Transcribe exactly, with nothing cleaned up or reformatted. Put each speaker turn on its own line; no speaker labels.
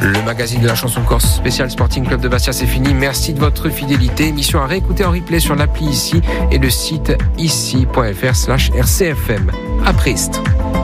Le magazine de la chanson corse spécial Sporting Club de Bastia, c'est fini. Merci de votre fidélité. Émission à réécouter en replay sur l'appli ici et le site ici point f r slash r c f m. À Priest.